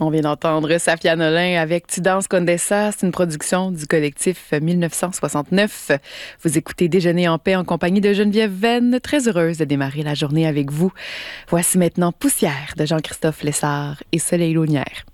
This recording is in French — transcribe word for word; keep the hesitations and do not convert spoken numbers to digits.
On vient d'entendre Safia Nolin avec Tu danses Condessa. C'est une production du collectif mille neuf cent soixante-neuf. Vous écoutez Déjeuner en paix en compagnie de Geneviève Venn. Très heureuse de démarrer la journée avec vous. Voici maintenant Poussière de Jean-Christophe Lessard et Soleil Launière.